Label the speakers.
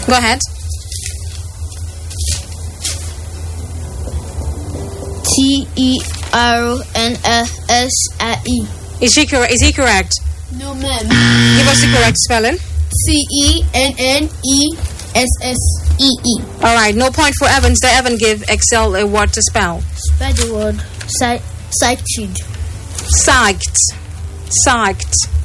Speaker 1: Go ahead.
Speaker 2: TERNFSIE.
Speaker 1: Is he correct?
Speaker 2: No, ma'am.
Speaker 1: Give us the correct spelling.
Speaker 2: CENNESSEE.
Speaker 1: All right, no point for Evans. Did Evan give Excel a word to spell?
Speaker 2: Spell the word psyched.
Speaker 1: Psyched.